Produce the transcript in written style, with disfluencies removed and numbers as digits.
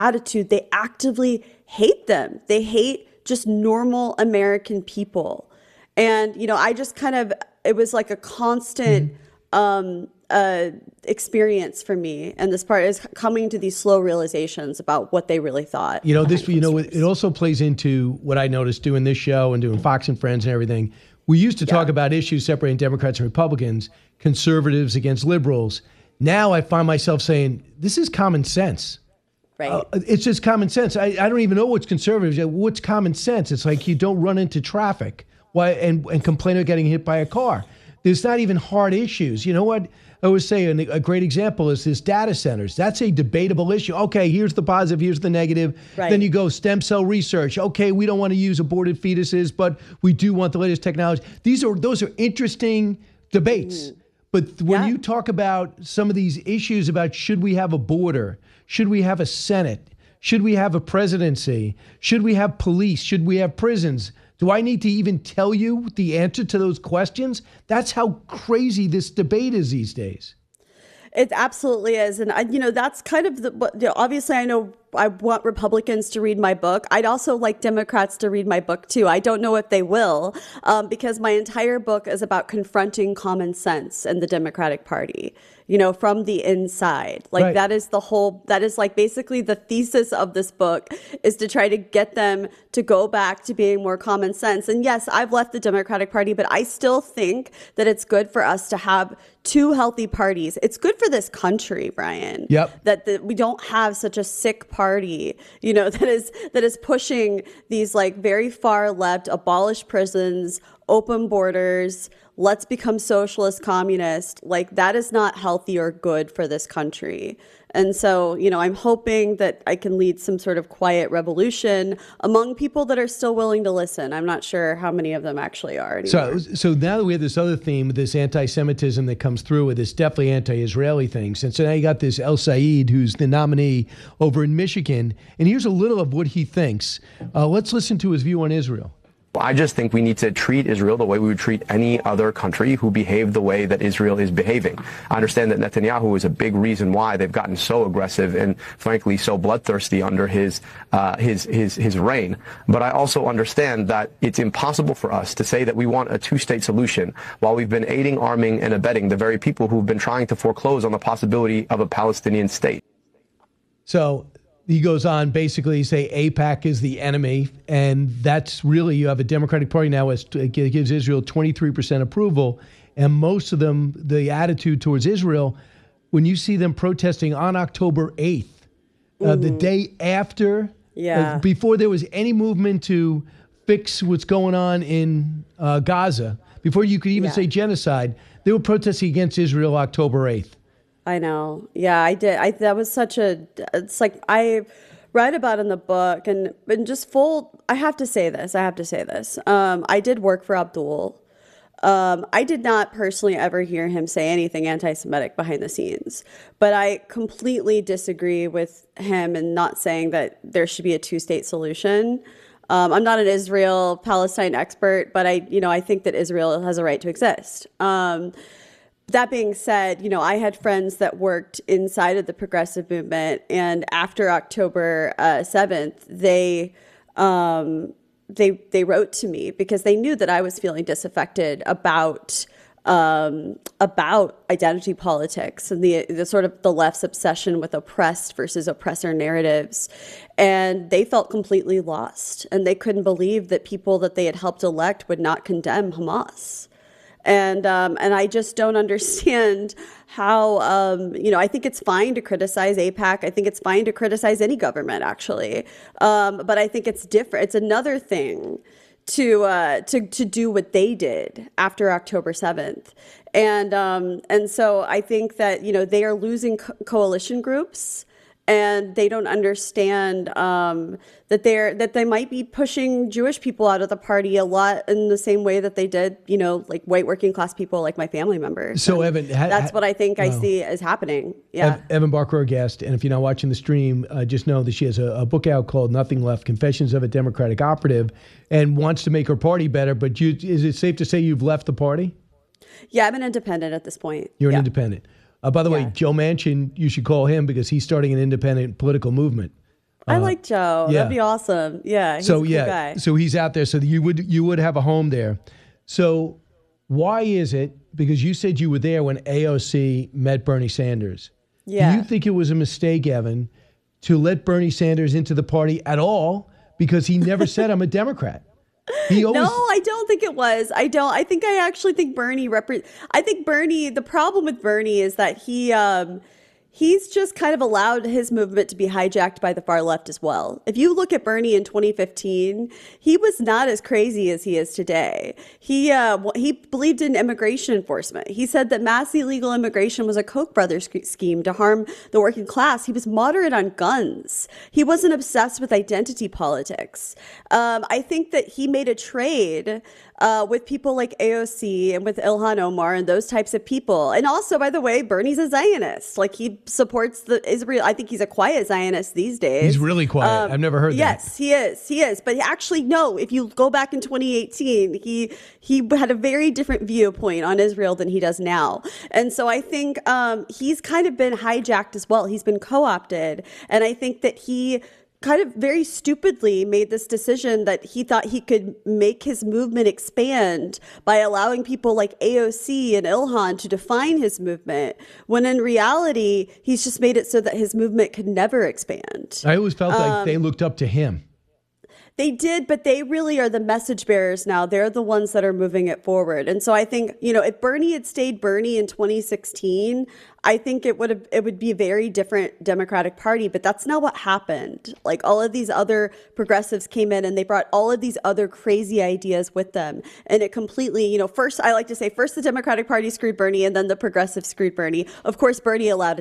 attitude. They actively hate them. They hate just normal American people. And, I just it was like a constant experience for me. And this part is coming to these slow realizations about what they really thought. It also plays into what I noticed doing this show and doing Fox and Friends and everything. We used to talk about issues separating Democrats and Republicans, conservatives against liberals. Now I find myself saying, this is common sense. Right. It's just common sense. I don't even know what's conservative. What's common sense? It's like you don't run into traffic and complain about getting hit by a car. There's not even hard issues. You know what? I always say a great example is this data centers. That's a debatable issue. Okay, here's the positive, here's the negative. Right. Then you go stem cell research. Okay, we don't want to use aborted fetuses, but we do want the latest technology. Those are interesting debates. But when you talk about some of these issues about should we have a border, should we have a Senate, should we have a presidency, should we have police, should we have prisons, do I need to even tell you the answer to those questions? That's how crazy this debate is these days. It absolutely is. And, that's kind of obviously I know I want Republicans to read my book. I'd also like Democrats to read my book, too. I don't know if they will, because my entire book is about confronting common sense in the Democratic Party, from the inside. Like that is like basically the thesis of this book is to try to get them to go back to being more common sense. And yes, I've left the Democratic Party, but I still think that it's good for us to have two healthy parties. It's good for this country, Brian. Yep. That we don't have such a sick party, that is pushing these like very far left, abolish prisons, open borders, let's become socialist, communist. Like that is not healthy or good for this country. And so, I'm hoping that I can lead some sort of quiet revolution among people that are still willing to listen. I'm not sure how many of them actually are anymore. So now that we have this other theme, this anti-Semitism that comes through with this definitely anti-Israeli things. And so now you got this El Said, who's the nominee over in Michigan. And here's a little of what he thinks. Let's listen to his view on Israel. I just think we need to treat Israel the way we would treat any other country who behaved the way that Israel is behaving. I understand that Netanyahu is a big reason why they've gotten so aggressive and, frankly, so bloodthirsty under his reign. But I also understand that it's impossible for us to say that we want a two-state solution while we've been aiding, arming, and abetting the very people who've been trying to foreclose on the possibility of a Palestinian state. So he goes on basically say AIPAC is the enemy, and that's really, you have a Democratic Party now that gives Israel 23% approval, and most of them, the attitude towards Israel, when you see them protesting on October 8th, the day after, before there was any movement to fix what's going on in Gaza, before you could even say genocide, they were protesting against Israel October 8th. I know. Yeah, I did. That was it's like I read about in the book and just I have to say this. I did work for Abdul. I did not personally ever hear him say anything anti-Semitic behind the scenes, but I completely disagree with him in not saying that there should be a two-state solution. I'm not an Israel-Palestine expert, but I think that Israel has a right to exist. That being said, I had friends that worked inside of the progressive movement, and after October 7th, they wrote to me because they knew that I was feeling disaffected about identity politics and the sort of the left's obsession with oppressed versus oppressor narratives. And they felt completely lost, and they couldn't believe that people that they had helped elect would not condemn Hamas. And I just don't understand how, I think it's fine to criticize AIPAC. I think it's fine to criticize any government, actually. But I think it's different. It's another thing to do what they did after October 7th. And so I think that, they are losing coalition groups. And they don't understand that they might be pushing Jewish people out of the party a lot in the same way that they did, like white working class people, like my family members. So Evan, that's what I think I see is happening. Yeah. Evan Barker, our guest, and if you're not watching the stream, just know that she has a book out called "Nothing Left: Confessions of a Democratic Operative," and wants to make her party better. But is it safe to say you've left the party? Yeah, I'm an independent at this point. You're an independent. By the way, Joe Manchin, you should call him because he's starting an independent political movement. I like Joe. yeah. That'd be awesome. Yeah, he's a cool guy. So he's out there. So you would have a home there. So why is it? Because you said you were there when AOC met Bernie Sanders. Yeah. Do you think it was a mistake, Evan, to let Bernie Sanders into the party at all? Because he never said I'm a Democrat. He always, No, I don't think it was. I don't. I think I actually think Bernie I think Bernie, the problem with Bernie is that he's just kind of allowed his movement to be hijacked by the far left as well. If you look at Bernie in 2015, he was not as crazy as he is today. He believed in immigration enforcement. He said that mass illegal immigration was a Koch brothers scheme to harm the working class. He was moderate on guns. He wasn't obsessed with identity politics. I think that he made a trade with people like AOC and with Ilhan Omar and those types of people. And also, by the way, Bernie's a Zionist. Like, he supports the Israel. I think he's a quiet Zionist these days. he's really quiet. I've never heard that. Yes, he is. He is. But actually, no, if you go back in 2018, he had a very different viewpoint on Israel than he does now. And so I think he's kind of been hijacked as well. He's been co-opted. And I think that he kind of very stupidly made this decision that he thought he could make his movement expand by allowing people like AOC and Ilhan to define his movement, when in reality, he's just made it so that his movement could never expand. I always felt like they looked up to him. They did, but they really are the message bearers now. They're the ones that are moving it forward. And so I think, if Bernie had stayed Bernie in 2016, I think it would be a very different Democratic Party, but that's not what happened. Like, all of these other progressives came in and they brought all of these other crazy ideas with them. And it completely, first, I like to say, first the Democratic Party screwed Bernie and then the progressives screwed Bernie. Of course, Bernie allowed it